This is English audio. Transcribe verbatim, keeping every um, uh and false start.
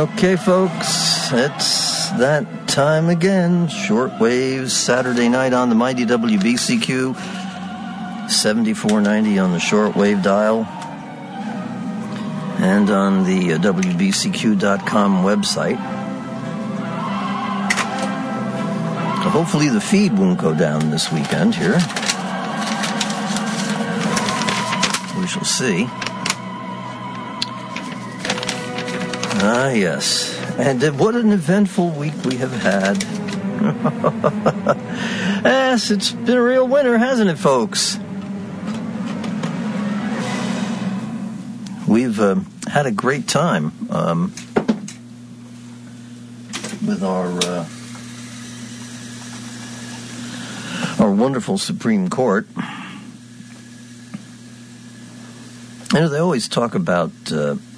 Okay, folks, it's that time again. Shortwave Saturday night on the mighty W B C Q, seventy-four ninety on the shortwave dial, and on the uh, W B C Q dot com website. So hopefully the feed won't go down this weekend here. We shall see. Ah, yes. And uh, what an eventful week we have had. Yes, it's been a real winter, hasn't it, folks? We've uh, had a great time um, with our uh, our wonderful Supreme Court. You know, they always talk about Uh,